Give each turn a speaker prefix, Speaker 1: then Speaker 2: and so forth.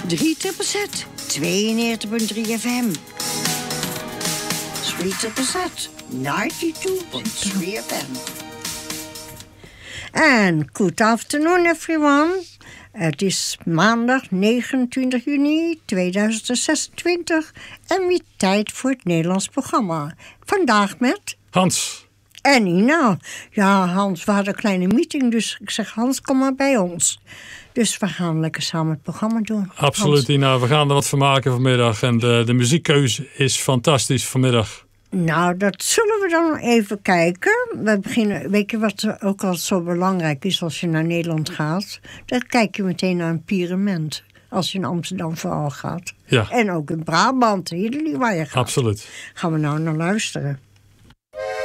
Speaker 1: 3ZZZ, 92.3 FM. 3ZZZ, 92.3 FM. And good afternoon, everyone. Het is maandag 29 juni 2026 en weer tijd voor het Nederlands programma. Vandaag met
Speaker 2: Hans.
Speaker 1: En Nina. Ja, Hans, we hadden een kleine meeting, dus ik zeg Hans, kom maar bij ons. Dus we gaan lekker samen het programma doen.
Speaker 2: Absoluut, Nina. We gaan er wat van maken vanmiddag. En de muziekkeuze is fantastisch vanmiddag.
Speaker 1: Nou, dat zullen we dan even kijken. We beginnen, weet je wat ook al zo belangrijk is als je naar Nederland gaat? Dan kijk je meteen naar een pyramid. Als je in Amsterdam vooral gaat.
Speaker 2: Ja.
Speaker 1: En ook in Brabant, hier waar je gaat.
Speaker 2: Absoluut.
Speaker 1: Gaan we nou naar luisteren.